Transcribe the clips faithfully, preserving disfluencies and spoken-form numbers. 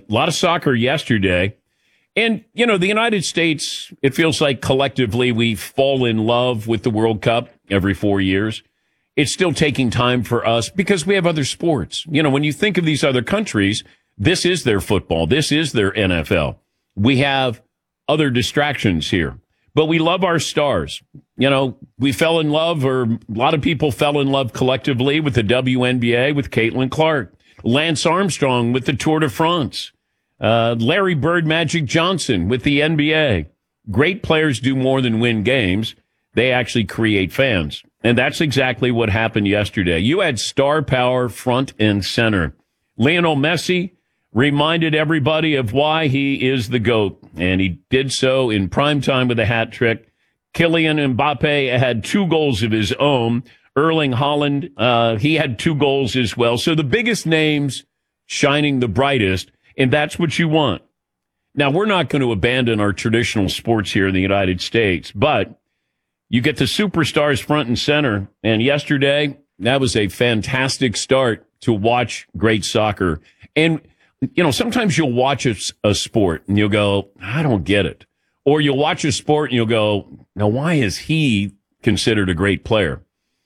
lot of soccer yesterday. And, you know, the United States, it feels like collectively we fall in love with the World Cup every four years. It's still taking time for us because we have other sports. You know, when you think of these other countries, this is their football. This is their N F L. We have other distractions here, but we love our stars. You know, we fell in love, or a lot of people fell in love collectively with the W N B A, with Caitlin Clark, Lance Armstrong with the Tour de France, uh, Larry Bird, Magic Johnson with the N B A. Great players do more than win games. They actually create fans. And that's exactly what happened yesterday. You had star power front and center. Lionel Messi reminded everybody of why he is the GOAT, and he did so in prime time with a hat trick. Kylian Mbappe had two goals of his own. Erling Haaland, uh, he had two goals as well. So the biggest names shining the brightest, and that's what you want. Now, we're not going to abandon our traditional sports here in the United States, but you get the superstars front and center, and yesterday, that was a fantastic start to watch great soccer. And, you know, sometimes you'll watch a, a sport, and you'll go, I don't get it. Or you'll watch a sport, and you'll go, now, why is he considered a great player?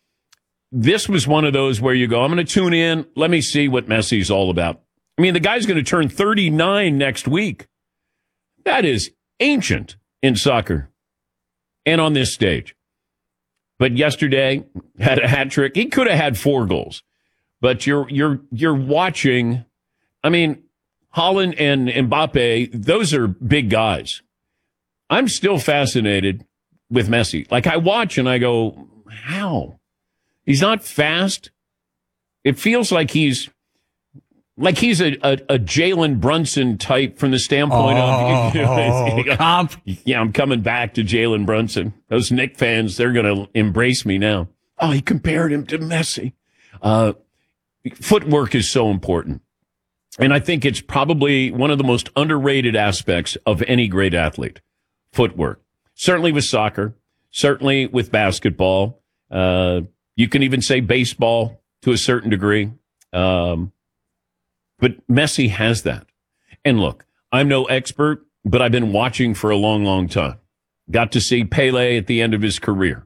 This was one of those where you go, I'm going to tune in, let me see what Messi's all about. I mean, the guy's going to turn thirty-nine next week. That is ancient in soccer. And on this stage. But yesterday had a hat trick. He could have had four goals. But you're you're you're watching. I mean, Haaland and Mbappe, those are big guys. I'm still fascinated with Messi. Like, I watch and I go, how? He's not fast. It feels like he's Like he's a, a, a Jalen Brunson type from the standpoint oh, of, you know, oh, comp. Yeah, I'm coming back to Jalen Brunson. Those Knick fans, they're going to embrace me now. Oh, he compared him to Messi. Uh, footwork is so important. And I think it's probably one of the most underrated aspects of any great athlete. Footwork. Certainly with soccer. Certainly with basketball. Uh, you can even say baseball to a certain degree. Um, But Messi has that. And look, I'm no expert, but I've been watching for a long, long time. Got to see Pele at the end of his career.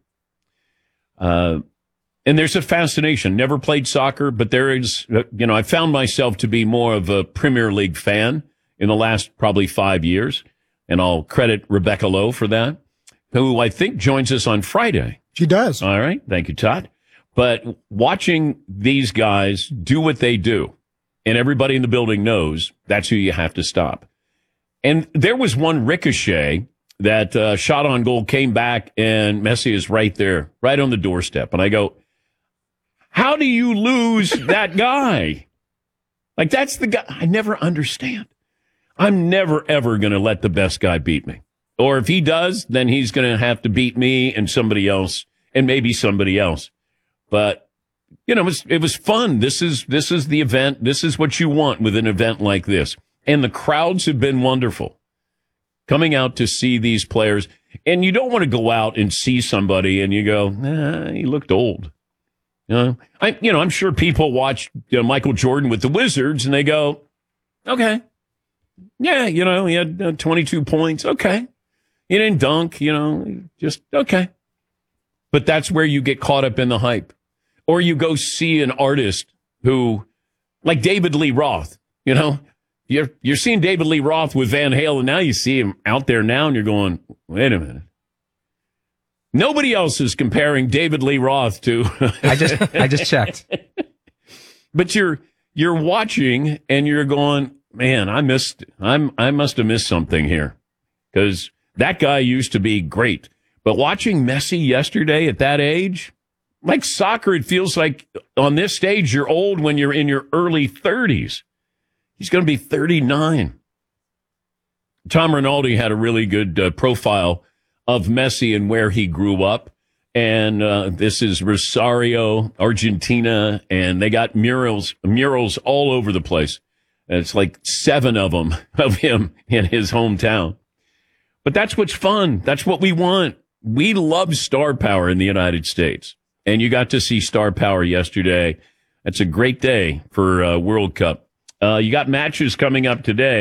Uh, and there's a fascination. Never played soccer, but there is, you know, I found myself to be more of a Premier League fan in the last probably five years. And I'll credit Rebecca Lowe for that, who I think joins us on Friday. She does. All right. Thank you, Todd. But watching these guys do what they do, and everybody in the building knows that's who you have to stop. And there was one ricochet that uh, shot on goal, came back, and Messi is right there, right on the doorstep. And I go, how do you lose that guy? Like, that's the guy. I never understand. I'm never, ever going to let the best guy beat me. Or if he does, then he's going to have to beat me and somebody else, and maybe somebody else. But you know, it was, it was fun. This is, this is the event. This is what you want with an event like this. And the crowds have been wonderful coming out to see these players. And you don't want to go out and see somebody and you go, nah, he looked old. You know, I, you know, I'm sure people watch, you know, Michael Jordan with the Wizards and they go, okay. Yeah. You know, he had uh, twenty-two points. Okay. He didn't dunk, you know, just okay. But that's where you get caught up in the hype. Or you go see an artist who, like David Lee Roth, you know, you're, you're seeing David Lee Roth with Van Halen. Now you see him out there now and you're going, wait a minute. Nobody else is comparing David Lee Roth to. I just, I just checked. But you're, you're watching and you're going, man, I missed, I'm, I must have missed something here because that guy used to be great. But watching Messi yesterday at that age, like soccer, it feels like on this stage, you're old when you're in your early thirties. He's going to be thirty-nine. Tom Rinaldi had a really good uh, profile of Messi and where he grew up. And uh, this is Rosario, Argentina, and they got murals, murals all over the place. And it's like seven of them of him in his hometown. But that's what's fun. That's what we want. We love star power in the United States. And you got to see star power yesterday. That's a great day for uh, World Cup. Uh, you got matches coming up today.